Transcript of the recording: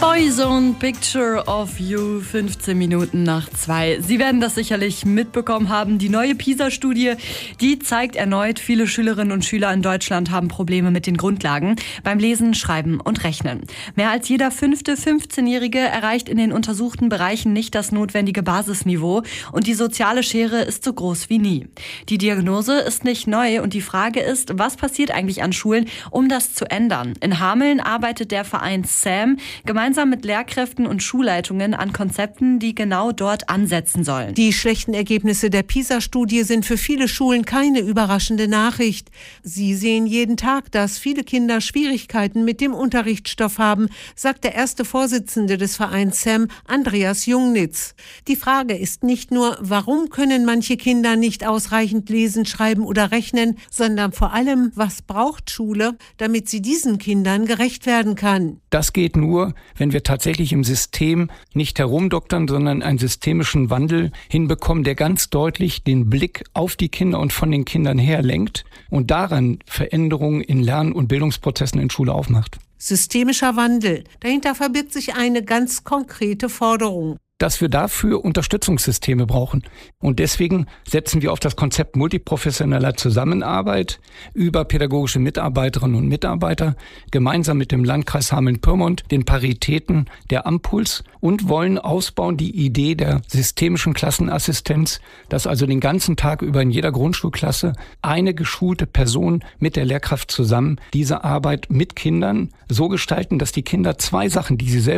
Boyzone, Picture of You, 15 Minuten nach 2. Sie werden das sicherlich mitbekommen haben. Die neue PISA-Studie, die zeigt erneut, viele Schülerinnen und Schüler in Deutschland haben Probleme mit den Grundlagen beim Lesen, Schreiben und Rechnen. Mehr als jeder 5. 15-Jährige erreicht in den untersuchten Bereichen nicht das notwendige Basisniveau und die soziale Schere ist so groß wie nie. Die Diagnose ist nicht neu und die Frage ist, was passiert eigentlich an Schulen, um das zu ändern? In Hameln arbeitet der Verein SAM gemeinsam mit Lehrkräften und Schulleitungen an Konzepten, die genau dort ansetzen sollen. Die schlechten Ergebnisse der PISA-Studie sind für viele Schulen keine überraschende Nachricht. Sie sehen jeden Tag, dass viele Kinder Schwierigkeiten mit dem Unterrichtsstoff haben, sagt der erste Vorsitzende des Vereins SAM, Andreas Jungnitz. Die Frage ist nicht nur, warum können manche Kinder nicht ausreichend lesen, schreiben oder rechnen, sondern vor allem, was braucht Schule, damit sie diesen Kindern gerecht werden kann. Das geht nur, wenn wir tatsächlich im System nicht herumdoktern, sondern einen systemischen Wandel hinbekommen, der ganz deutlich den Blick auf die Kinder und von den Kindern her lenkt und daran Veränderungen in Lern- und Bildungsprozessen in Schule aufmacht. Systemischer Wandel. Dahinter verbirgt sich eine ganz konkrete Forderung. Dass wir dafür Unterstützungssysteme brauchen. Und deswegen setzen wir auf das Konzept multiprofessioneller Zusammenarbeit über pädagogische Mitarbeiterinnen und Mitarbeiter, gemeinsam mit dem Landkreis Hameln-Pyrmont, den Paritäten der Ampuls und wollen ausbauen die Idee der systemischen Klassenassistenz, dass also den ganzen Tag über in jeder Grundschulklasse eine geschulte Person mit der Lehrkraft zusammen diese Arbeit mit Kindern so gestalten, dass die Kinder zwei Sachen, die sie selbst